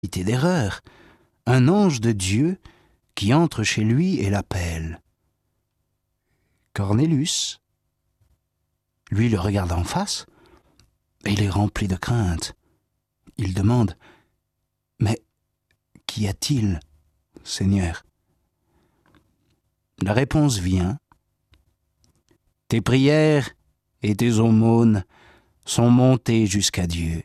d'erreur, un ange de Dieu qui entre chez lui et l'appelle. Cornelius, lui, le regarde en face et il est rempli de crainte. Il demande « Mais qu'y a-t-il, Seigneur ?» La réponse vient « Tes prières et tes aumônes sont montées jusqu'à Dieu.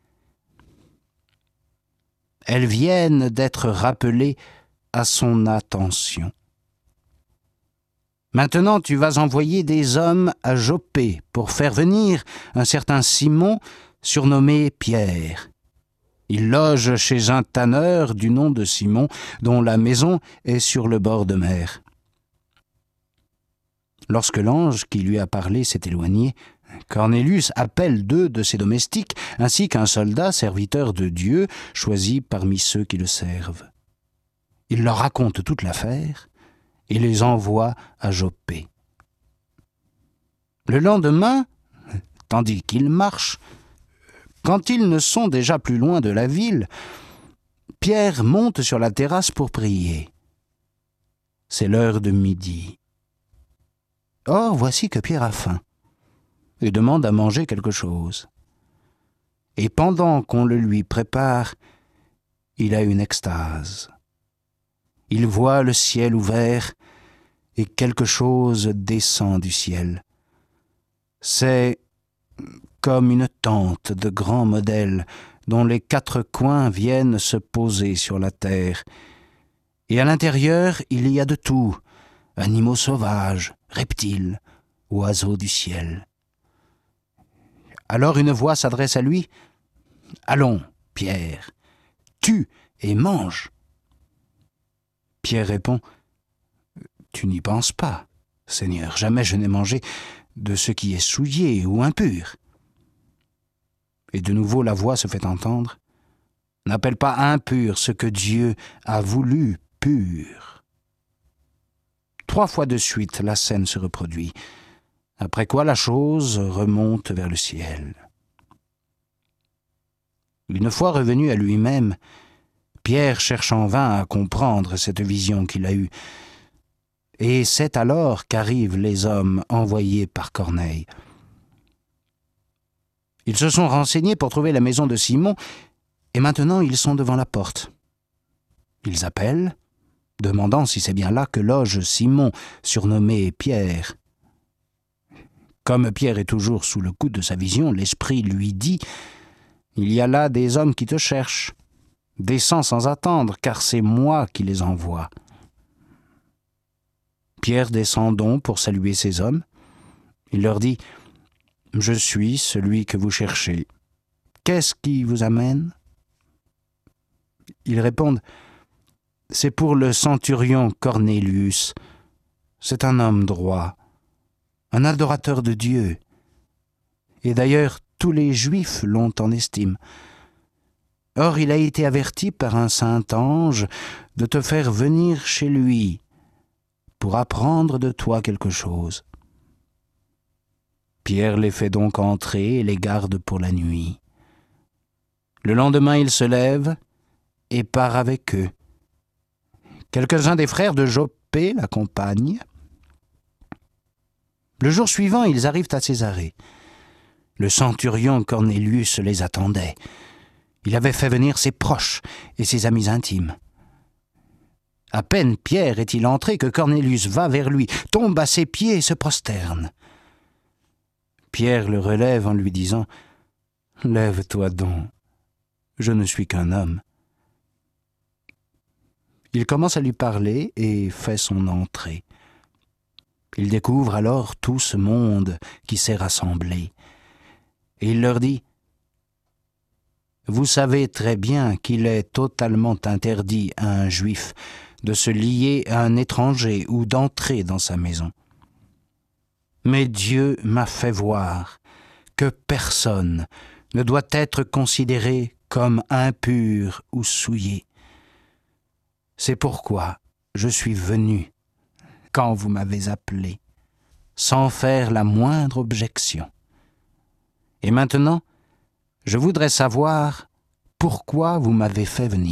Elles viennent d'être rappelées à son attention. Maintenant, tu vas envoyer des hommes à Joppé pour faire venir un certain Simon, surnommé Pierre. Il loge chez un tanneur du nom de Simon, dont la maison est sur le bord de mer. » Lorsque l'ange qui lui a parlé s'est éloigné, Cornelius appelle 2 de ses domestiques, ainsi qu'un soldat serviteur de Dieu, choisi parmi ceux qui le servent. Il leur raconte toute l'affaire et les envoie à Joppé. Le lendemain, tandis qu'ils marchent, quand ils ne sont déjà plus loin de la ville, Pierre monte sur la terrasse pour prier. C'est l'heure de midi. Or, voici que Pierre a faim et demande à manger quelque chose. Et pendant qu'on le lui prépare, il a une extase. Il voit le ciel ouvert et quelque chose descend du ciel. C'est comme une tente de grand modèle dont les 4 coins viennent se poser sur la terre. Et à l'intérieur, il y a de tout, animaux sauvages, reptiles, oiseaux du ciel. Alors une voix s'adresse à lui. « Allons, Pierre, tue et mange. » Pierre répond « Tu n'y penses pas, Seigneur, jamais je n'ai mangé de ce qui est souillé ou impur. » Et de nouveau la voix se fait entendre. « N'appelle pas impur ce que Dieu a voulu pur. » 3 fois de suite, la scène se reproduit, après quoi la chose remonte vers le ciel. Une fois revenu à lui-même, Pierre cherche en vain à comprendre cette vision qu'il a eue. Et c'est alors qu'arrivent les hommes envoyés par Corneille. Ils se sont renseignés pour trouver la maison de Simon, et maintenant ils sont devant la porte. Ils appellent, demandant si c'est bien là que loge Simon, surnommé Pierre. Comme Pierre est toujours sous le coup de sa vision, l'esprit lui dit « Il y a là des hommes qui te cherchent. Descends sans attendre, car c'est moi qui les envoie. » Pierre descend donc pour saluer ces hommes. Il leur dit « Je suis celui que vous cherchez. Qu'est-ce qui vous amène ?» Ils répondent « C'est pour le centurion Cornelius. C'est un homme droit, un adorateur de Dieu. Et d'ailleurs, tous les Juifs l'ont en estime. Or, il a été averti par un saint ange de te faire venir chez lui pour apprendre de toi quelque chose. » Pierre les fait donc entrer et les garde pour la nuit. Le lendemain, il se lève et part avec eux. Quelques-uns des frères de Joppé l'accompagnent. Le jour suivant, ils arrivent à Césarée. Le centurion Cornelius les attendait. Il avait fait venir ses proches et ses amis intimes. À peine Pierre est-il entré que Cornelius va vers lui, tombe à ses pieds et se prosterne. Pierre le relève en lui disant « Lève-toi donc, je ne suis qu'un homme. » Il commence à lui parler et fait son entrée. Il découvre alors tout ce monde qui s'est rassemblé. Et il leur dit « Vous savez très bien qu'il est totalement interdit à un juif de se lier à un étranger ou d'entrer dans sa maison. Mais Dieu m'a fait voir que personne ne doit être considéré comme impur ou souillé. C'est pourquoi je suis venu quand vous m'avez appelé, sans faire la moindre objection. Et maintenant, je voudrais savoir pourquoi vous m'avez fait venir.